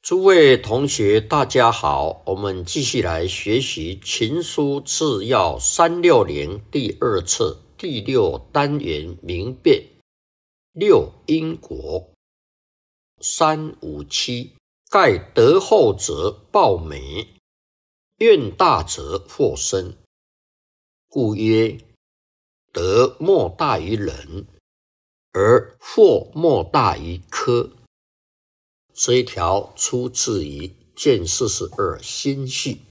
诸位同学大家好，我们继续来学习情书治要360第二册第6单元明辨6因果357盖得厚者报美，愿大者获生，故曰德莫大于仁，而祸莫大于科。这一条出自于卷42心序。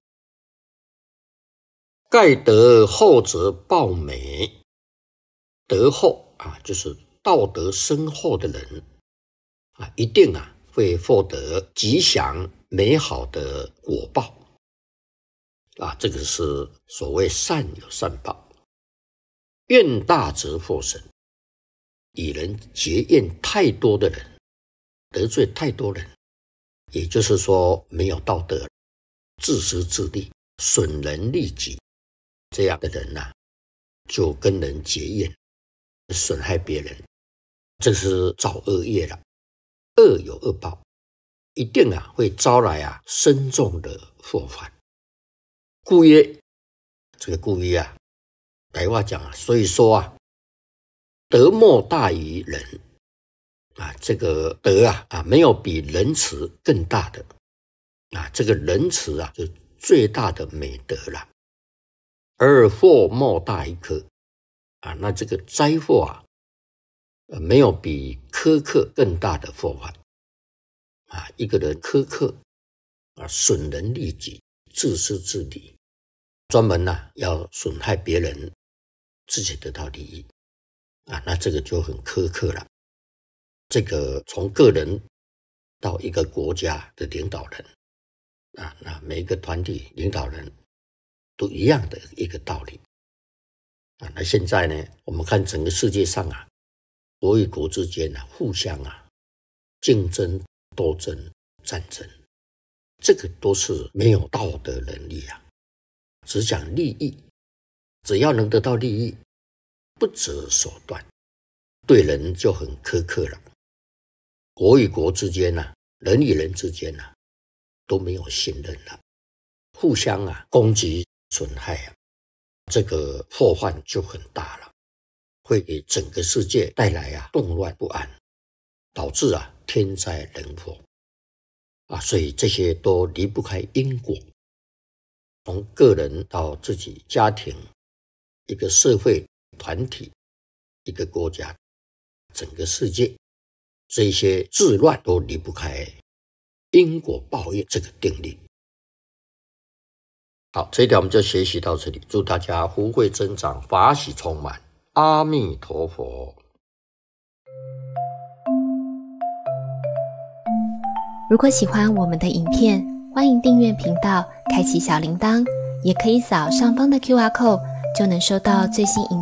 盖得厚者报美，德厚就是道德深厚的人一定会获得吉祥美好的果报这个是所谓善有善报。怨大则获生，与人结怨太多的人，得罪太多人，也就是说没有道德，自私自利，损人利己，这样的人就跟人结怨，损害别人，这是造恶业了。恶有恶报，一定会招来深重的祸患。故曰，这个故曰白话讲所以说德莫大于仁这个德没有比仁慈更大的这个仁慈就最大的美德了。而祸莫大于科那这个灾祸没有比苛刻更大的祸患一个人苛刻损人利己，自私自利，专门要损害别人，自己得到利益那这个就很苛刻了。这个从个人到一个国家的领导人那每一个团体领导人都一样的一个道理那现在呢，我们看整个世界上国与国之间互相竞争、斗争、战争，这个都是没有道德能力只讲利益，只要能得到利益，不择手段，对人就很苛刻了。国与国之间人与人之间都没有信任了，互相攻击损害这个祸患就很大了，会给整个世界带来动乱不安，导致天灾人祸所以这些都离不开因果。从个人到自己家庭，一个社会团体，一个国家，整个世界，这些治乱都离不开因果报应这个定律。好，这一条我们就学习到这里，祝大家福慧增长，法喜充满，阿弥陀佛。 如果喜欢我们的影片，欢迎订阅频道，开启小铃铛，也可以扫上方的 QR code，就能收到最新影